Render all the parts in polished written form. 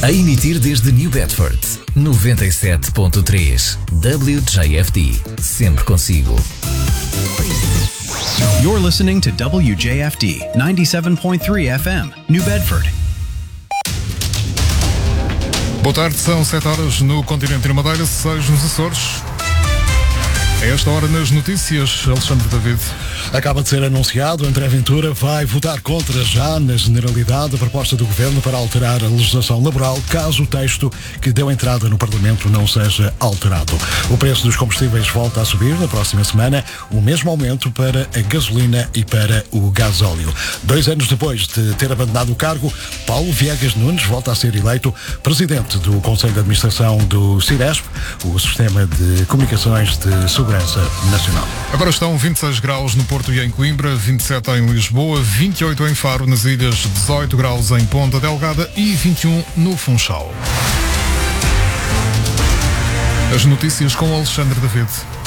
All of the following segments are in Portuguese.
A emitir desde New Bedford, 97.3 WJFD, sempre consigo. You're listening to WJFD 97.3 FM, New Bedford. Boa tarde, são 7 horas no continente da Madeira, 6 nos Açores. A esta hora nas notícias, Alexandre David. Acaba de ser anunciado, André Ventura vai votar contra já, na generalidade, a proposta do Governo para alterar a legislação laboral, caso o texto que deu entrada no Parlamento não seja alterado. O preço dos combustíveis volta a subir na próxima semana, o mesmo aumento para a gasolina e para o gasóleo. 2 anos depois de ter abandonado o cargo, Paulo Viegas Nunes volta a ser eleito presidente do Conselho de Administração do Ciresp, o Sistema de Comunicações de Segurança Nacional. Agora estão 26 graus no Porto e em Coimbra, 27 em Lisboa, 28 em Faro, nas ilhas, 18 graus em Ponta Delgada e 21 no Funchal. As notícias com Alexandre David.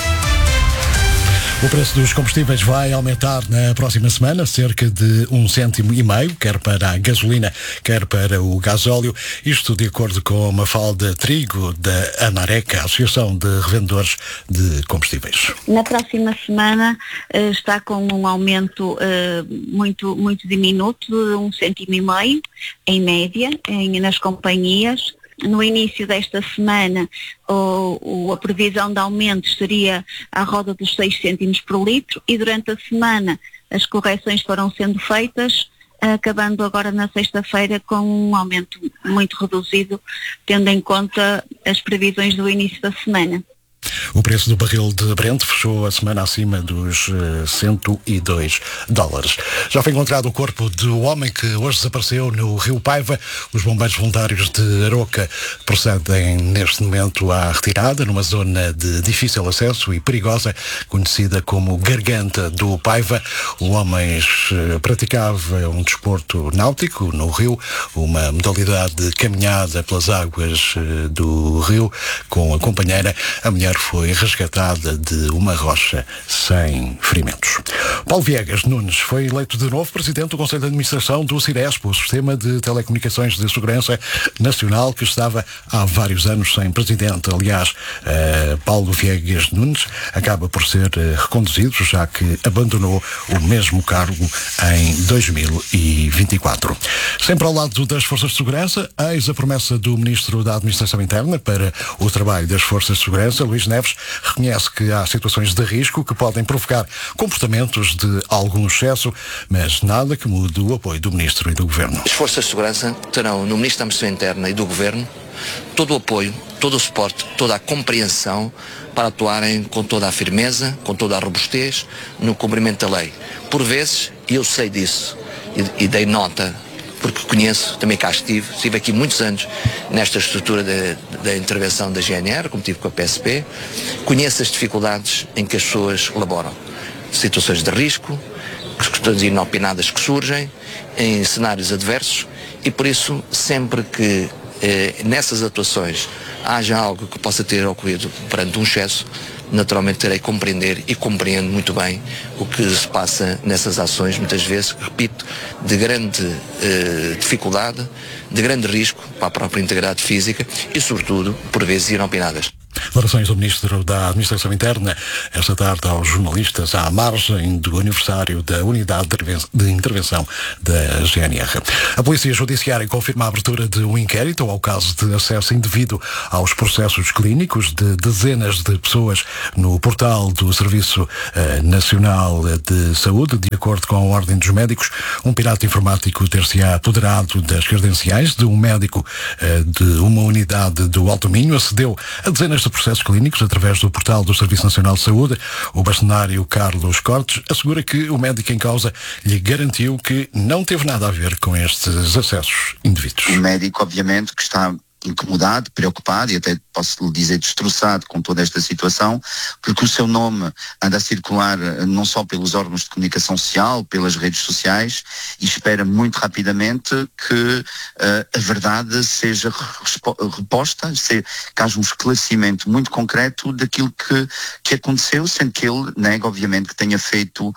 O preço dos combustíveis vai aumentar na próxima semana, cerca de 1,5 cêntimo, quer para a gasolina, quer para o gasóleo. Isto de acordo com Mafalda Trigo, da ANAREC, a Associação de Revendedores de Combustíveis. Na próxima semana está com um aumento muito diminuto, de 1,5 cêntimo, em média, nas companhias. No início desta semana, a previsão de aumento seria à roda dos 6 cêntimos por litro e durante a semana as correções foram sendo feitas, acabando agora na sexta-feira com um aumento muito reduzido, tendo em conta as previsões do início da semana. O preço do barril de Brent fechou a semana acima dos $102. Já foi encontrado o corpo do homem que hoje desapareceu no Rio Paiva. Os bombeiros voluntários de Aroca procedem neste momento à retirada numa zona de difícil acesso e perigosa, conhecida como Garganta do Paiva. O homem praticava um desporto náutico no rio, uma modalidade de caminhada pelas águas do rio com a companheira. A mulher foi resgatada de uma rocha sem ferimentos. Paulo Viegas Nunes foi eleito de novo presidente do Conselho de Administração do Ciresp, o Sistema de Telecomunicações de Segurança Nacional, que estava há vários anos sem presidente. Aliás, Paulo Viegas Nunes acaba por ser reconduzido, já que abandonou o mesmo cargo em 2024. Sempre ao lado das Forças de Segurança, eis a promessa do Ministro da Administração Interna para o trabalho das Forças de Segurança. Luís Neves reconhece que há situações de risco que podem provocar comportamentos de algum excesso, mas nada que mude o apoio do Ministro e do Governo. As Forças de Segurança terão no Ministro da Administração Interna e do Governo todo o apoio, todo o suporte, toda a compreensão para atuarem com toda a firmeza, com toda a robustez no cumprimento da lei. Por vezes, e eu sei disso, e dei nota, porque conheço, também cá estive aqui muitos anos nesta estrutura da intervenção da GNR, como tive com a PSP, conheço as dificuldades em que as pessoas laboram. Situações de risco, questões inopinadas que surgem, em cenários adversos, e por isso, sempre que nessas atuações haja algo que possa ter ocorrido perante um excesso, naturalmente terei que compreender e compreendo muito bem o que se passa nessas ações, muitas vezes, repito, de grande dificuldade, de grande risco para a própria integridade física e, sobretudo, por vezes inopinadas. Declarações do Ministro da Administração Interna esta tarde aos jornalistas à margem do aniversário da Unidade de Intervenção da GNR. A Polícia Judiciária confirma a abertura de um inquérito ao caso de acesso indevido aos processos clínicos de dezenas de pessoas no portal do Serviço Nacional de Saúde. De acordo com a Ordem dos Médicos, um pirata informático ter-se-á apoderado das credenciais de um médico de uma unidade do Alto Minho, acedeu a dezenas de processos clínicos através do portal do Serviço Nacional de Saúde. O bastonário Carlos Cortes assegura que o médico em causa lhe garantiu que não teve nada a ver com estes acessos indevidos. O médico, obviamente, que está incomodado, preocupado e até posso lhe dizer destroçado com toda esta situação, porque o seu nome anda a circular não só pelos órgãos de comunicação social, pelas redes sociais, e espera muito rapidamente que a verdade seja reposta, que haja um esclarecimento muito concreto daquilo que aconteceu, sendo que ele nega, obviamente, que tenha feito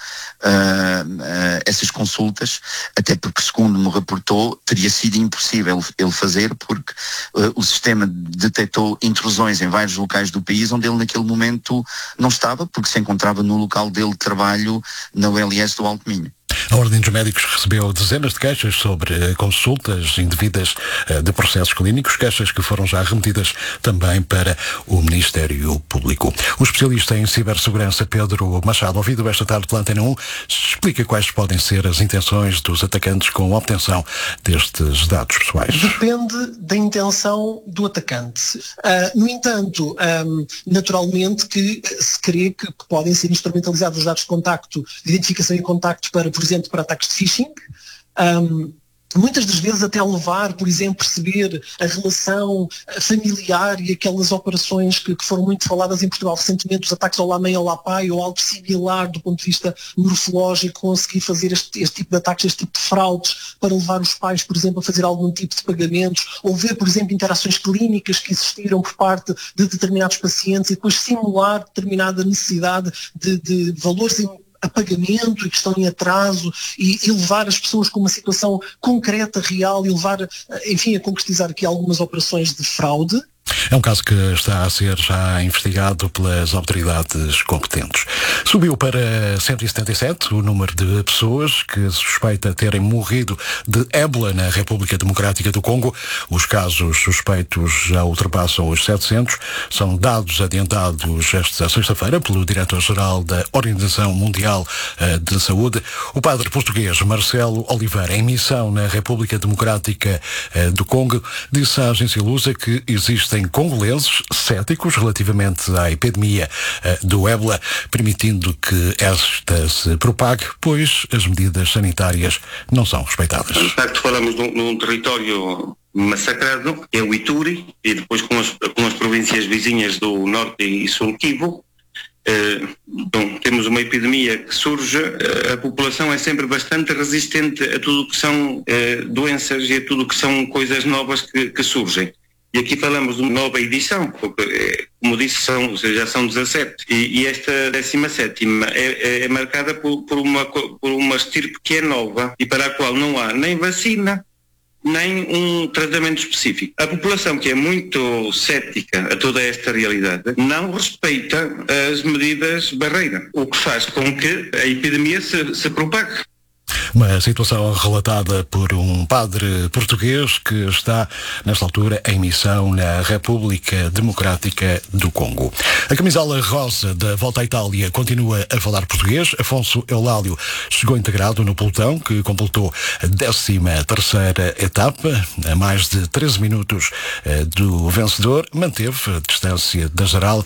essas consultas, até porque, segundo me reportou, teria sido impossível ele fazer, porque o sistema detectou intrusões em vários locais do país onde ele naquele momento não estava, porque se encontrava no local dele de trabalho na ULS do Alto Minho. A Ordem dos Médicos recebeu dezenas de queixas sobre consultas indevidas de processos clínicos, queixas que foram já remetidas também para o Ministério Público. O especialista em cibersegurança Pedro Machado, ouvido esta tarde pela Antena 1, explica quais podem ser as intenções dos atacantes com a obtenção destes dados pessoais. Depende da intenção do atacante. No entanto, naturalmente que se crê que podem ser instrumentalizados os dados de contacto, de identificação e contacto para, por exemplo, para ataques de phishing, muitas das vezes até levar, por exemplo, perceber a relação familiar e aquelas operações que foram muito faladas em Portugal recentemente, os ataques ao Lá-Mãe, ao Lá-Pai, ou algo similar do ponto de vista morfológico, conseguir fazer este tipo de ataques, este tipo de fraudes, para levar os pais, por exemplo, a fazer algum tipo de pagamentos, ou ver, por exemplo, interações clínicas que existiram por parte de determinados pacientes e depois simular determinada necessidade de valores a pagamento e que estão em atraso e levar as pessoas com uma situação concreta, real, e levar, enfim, a concretizar aqui algumas operações de fraude. É um caso que está a ser já investigado pelas autoridades competentes. Subiu para 177 o número de pessoas que se suspeita terem morrido de ébola na República Democrática do Congo. Os casos suspeitos já ultrapassam os 700. São dados adiantados esta sexta-feira pelo diretor-geral da Organização Mundial de Saúde. O padre português Marcelo Oliveira, em missão na República Democrática do Congo, disse à agência Lusa que existem congolenses céticos relativamente à epidemia do ébola, permitindo que esta se propague, pois as medidas sanitárias não são respeitadas. De facto, falamos de um território massacrado, que é o Ituri, e depois com as províncias vizinhas do Norte e Sul Kivu. Então, temos uma epidemia que surge, a população é sempre bastante resistente a tudo o que são doenças e a tudo o que são coisas novas que surgem. E aqui falamos de uma nova edição, porque, como disse, já são 17. E esta 17ª é marcada por uma estirpe que é nova e para a qual não há nem vacina, nem um tratamento específico. A população, que é muito cética a toda esta realidade, não respeita as medidas barreira, o que faz com que a epidemia se propague. Uma situação relatada por um padre português que está, nesta altura, em missão na República Democrática do Congo. A camisola rosa da Volta à Itália continua a falar português. Afonso Eulálio chegou integrado no pelotão, que completou a 13ª etapa, a mais de 13 minutos do vencedor. Manteve a distância da geral,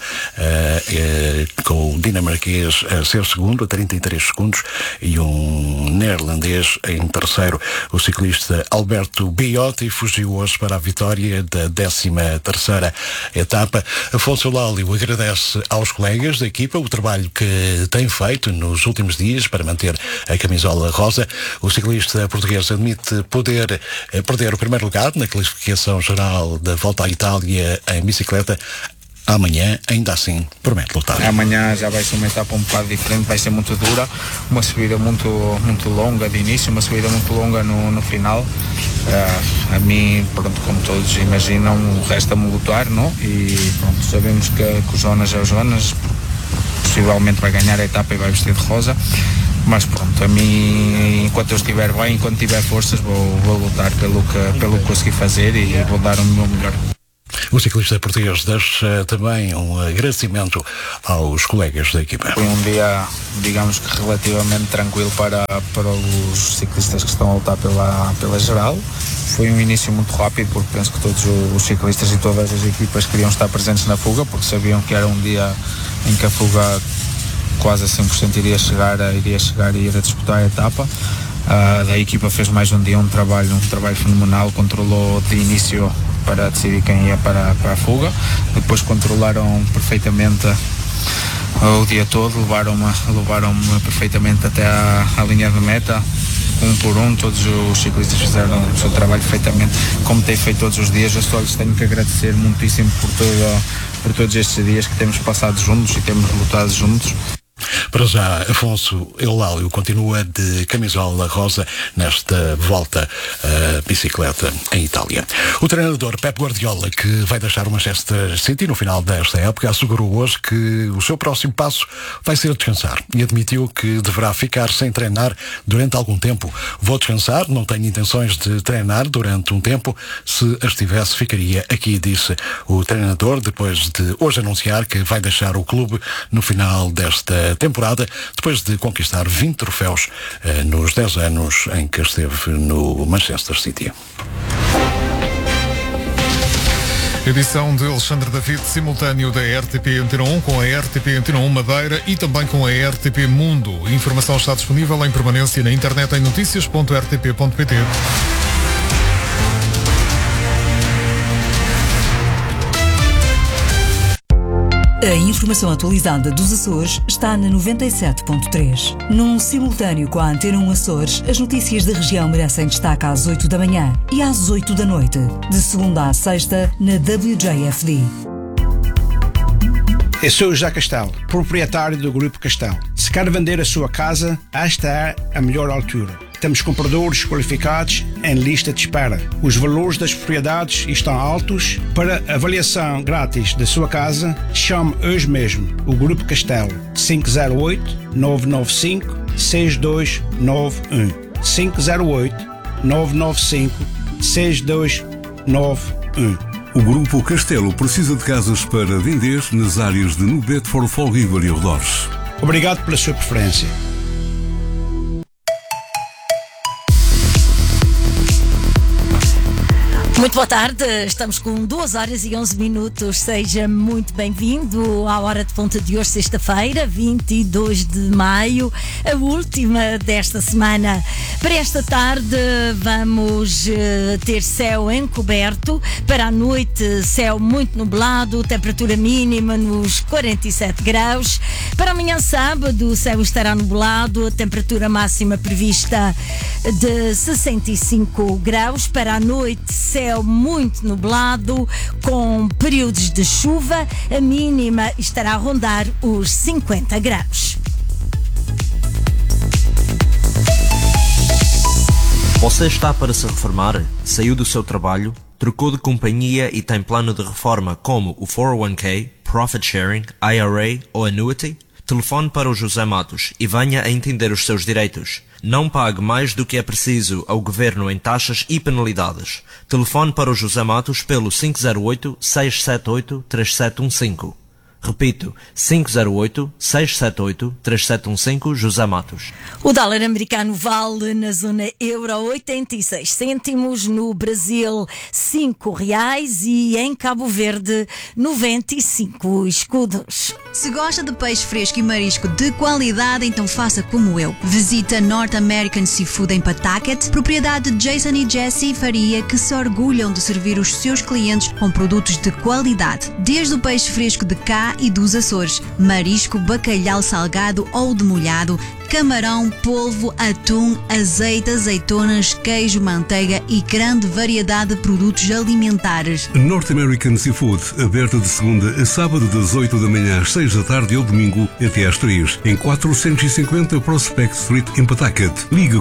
com o dinamarquês a ser segundo, a 33 segundos, e um neerlandês em terceiro. O ciclista Alberto Biotti fugiu hoje para a vitória da 13ª etapa. Afonso Eulálio agradece aos colegas da equipa o trabalho que tem feito nos últimos dias para manter a camisola rosa. O ciclista português admite poder perder o primeiro lugar na classificação geral da Volta à Itália em bicicleta. Amanhã, ainda assim, promete lutar. Amanhã já vai ser uma etapa um bocado diferente, vai ser muito dura, uma subida muito longa de início, uma subida muito longa no final. A mim, pronto, como todos imaginam, resta-me lutar, não? E pronto, sabemos que o Jonas é o Jonas, possivelmente vai ganhar a etapa e vai vestir de rosa. Mas pronto, a mim, enquanto eu estiver bem, enquanto tiver forças, vou lutar pelo que consegui fazer e vou dar o meu melhor. O ciclista português deixa também um agradecimento aos colegas da equipa. Foi um dia, digamos que relativamente tranquilo para os ciclistas que estão a lutar pela geral. Foi um início muito rápido, porque penso que todos os ciclistas e todas as equipas queriam estar presentes na fuga, porque sabiam que era um dia em que a fuga quase a 100% iria chegar e ir a disputar a etapa. A equipa fez mais um dia um trabalho fenomenal, controlou de início para decidir quem ia para a fuga. Depois controlaram perfeitamente o dia todo, levaram-me perfeitamente até à linha de meta, um por um. Todos os ciclistas fizeram o seu trabalho perfeitamente, como têm feito todos os dias. Eu só lhes tenho que agradecer muitíssimo por todos estes dias que temos passado juntos e temos lutado juntos. Para já, Afonso Eulálio continua de camisola rosa nesta volta à bicicleta em Itália. O treinador Pep Guardiola, que vai deixar o Manchester City no final desta época, assegurou hoje que o seu próximo passo vai ser descansar e admitiu que deverá ficar sem treinar durante algum tempo. Vou descansar, não tenho intenções de treinar durante um tempo. Se as tivesse, ficaria aqui, disse o treinador, depois de hoje anunciar que vai deixar o clube no final desta temporada, depois de conquistar 20 troféus nos 10 anos em que esteve no Manchester City. Edição de Alexandre David, simultâneo da RTP Antena 1 com a RTP Antena 1 Madeira e também com a RTP Mundo. A informação está disponível em permanência na internet em noticias.rtp.pt. A informação atualizada dos Açores está na 97.3. Num simultâneo com a Antena 1 Açores, as notícias da região merecem destaque às 8 da manhã e às 8 da noite, de segunda à sexta, na WJFD. Eu sou o José Castelo, proprietário do Grupo Castelo. Se quer vender a sua casa, esta é a melhor altura. Temos compradores qualificados em lista de espera. Os valores das propriedades estão altos. Para avaliação grátis da sua casa, chame hoje mesmo o Grupo Castelo 508-995-6291. 508-995-6291. O Grupo Castelo precisa de casas para vender nas áreas de New Bedford, Fall River e arredores. Obrigado pela sua preferência. Muito boa tarde, estamos com 2 horas e 11 minutos. Seja muito bem-vindo à Hora de Ponta de hoje, sexta-feira, 22 de maio, a última desta semana. Para esta tarde vamos ter céu encoberto, para a noite céu muito nublado, temperatura mínima nos 47 graus. Para amanhã sábado o céu estará nublado, a temperatura máxima prevista de 65 graus. Para a noite céu muito nublado, com períodos de chuva, a mínima estará a rondar os 50 graus. Você está para se reformar? Saiu do seu trabalho? Trocou de companhia e tem plano de reforma como o 401k, Profit Sharing, IRA ou Annuity? Telefone para o José Matos e venha a entender os seus direitos. Não pague mais do que é preciso ao Governo em taxas e penalidades. Telefone para o José Matos pelo 508-678-3715. Repito, 508-678-3715, José Matos. O dólar americano vale na zona euro 86 cêntimos, no Brasil R$5 e em Cabo Verde 95 escudos. Se gosta de peixe fresco e marisco de qualidade, então faça como eu. Visita North American Seafood em Pawtucket, propriedade de Jason e Jessie Faria, que se orgulham de servir os seus clientes com produtos de qualidade. Desde o peixe fresco de cá e dos Açores, marisco, bacalhau salgado ou demolhado, camarão, polvo, atum, azeite, azeitonas, queijo, manteiga e grande variedade de produtos alimentares. North American Seafood, aberta de segunda a sábado das 8 da manhã às 6 da tarde ou domingo até às 3, em 450 Prospect Street em Pawtucket. Liga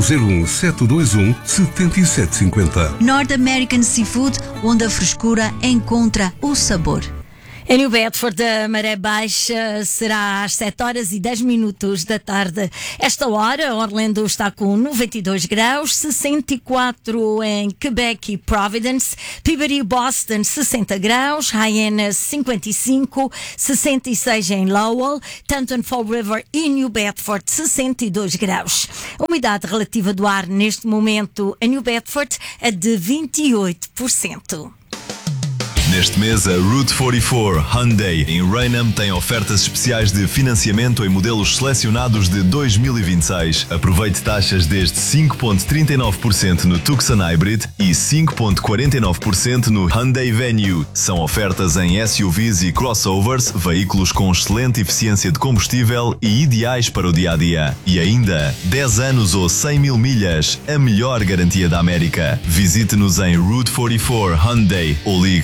401-721-7750. North American Seafood, onde a frescura encontra o sabor. Em New Bedford, a maré baixa será às 7 horas e 10 minutos da tarde. Esta hora, Orlando está com 92 graus, 64 em Quebec e Providence, Peabody e Boston 60 graus, Hyannis 55, 66 em Lowell, Tanton Fall River e New Bedford 62 graus. A umidade relativa do ar neste momento em New Bedford é de 28%. Neste mês, a Route 44 Hyundai em Raynham tem ofertas especiais de financiamento em modelos selecionados de 2026. Aproveite taxas desde 5,39% no Tucson Hybrid e 5,49% no Hyundai Venue. São ofertas em SUVs e crossovers, veículos com excelente eficiência de combustível e ideais para o dia-a-dia. E ainda, 10 anos ou 100 mil milhas, a melhor garantia da América. Visite-nos em Route 44 Hyundai ou ligue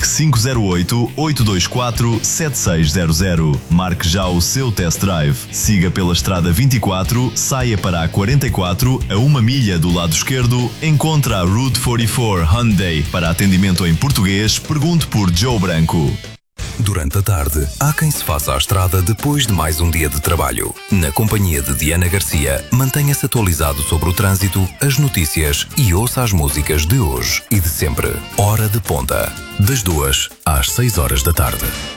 508-824-7600. Marque já o seu test drive. Siga pela estrada 24, saia para a 44, a 1 milha do lado esquerdo, encontra a Route 44 Hyundai. Para atendimento em português, pergunte por Joe Branco. Durante a tarde, há quem se faça à estrada depois de mais um dia de trabalho. Na companhia de Diana Garcia, mantenha-se atualizado sobre o trânsito, as notícias e ouça as músicas de hoje e de sempre. Hora de Ponta, das 2 às 6 horas da tarde.